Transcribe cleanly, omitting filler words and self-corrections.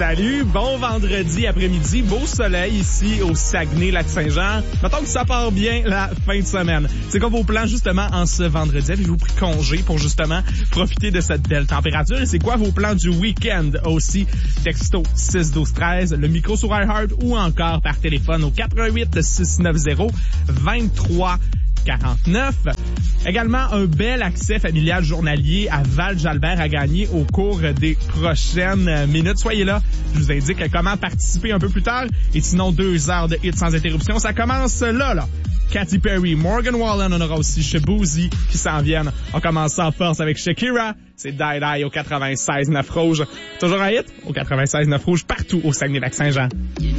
Salut, bon vendredi après-midi, beau soleil ici au Saguenay-Lac-Saint-Jean. Mettons que ça part bien la fin de semaine. C'est quoi vos plans justement en ce vendredi? Avez-vous pris congé pour justement profiter de cette belle température? Et c'est quoi vos plans du week-end aussi? Texto 612-13, le micro sur iHeart ou encore par téléphone au 88-690-2349. Également, un bel accès familial journalier à Val-Jalbert à gagner au cours des prochaines minutes. Soyez là, je vous indique comment participer un peu plus tard. Et sinon, 2 heures de hits sans interruption. Ça commence là. Katy Perry, Morgan Wallen, on aura aussi Shabuzi qui s'en viennent. On commence en force avec Shakira. C'est Die Die au 96.9 Rouge. Toujours un hit au 96.9 Rouge partout au Saguenay-Lac-Saint-Jean.